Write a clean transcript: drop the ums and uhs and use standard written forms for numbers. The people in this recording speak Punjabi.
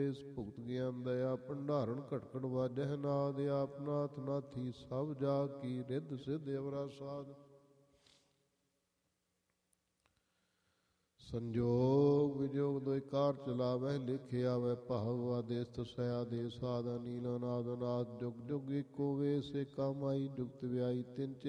ਇਸ ਭੁਗਤ ਗਿਆਨ ਦਇਆ ਭੰਡਾਰਨ ਘਟਕੜ ਵਾਜਹਿ ਨਾਦ ਆਪ ਨਾਥ ਨਾਥੀ ਸਭ ਜਾ ਕੀ ਰਿੱਧ ਸਿੱਧ ਅਵਰਾ ਸਾਧ ਸੰਜੋਗ ਵਿਜੋਗ ਦੋਇ ਕਾਰ ਚਲਾਵਹਿ ਲਿਖਿ ਆਵੈ ਭਾਵ ਆਦੇਸ ਤਸੈ ਆਦੇਸ ਆਦਾ ਨੀਲਾ ਨਾਦ ਨਾਦ ਜੁਗ ਜੁਗ ਏਕੋ ਵੇਸ ਏਕਾ ਮਾਈ ਜੁਗਤ ਵਿਆਈ ਤਿੰਨ